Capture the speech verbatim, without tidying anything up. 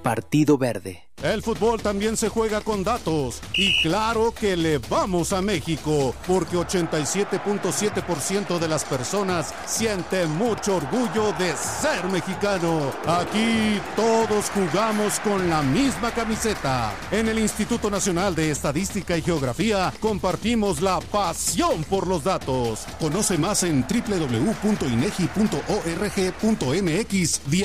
Partido Verde. El fútbol también se juega con datos. Y claro que le vamos a México, porque ochenta y siete punto siete por ciento de las personas sienten mucho orgullo de ser mexicano. Aquí todos jugamos con la misma camiseta. En el Instituto Nacional de Estadística y Geografía compartimos la pasión por los datos. Conoce más en doble u doble u doble u punto inegi punto org punto m x.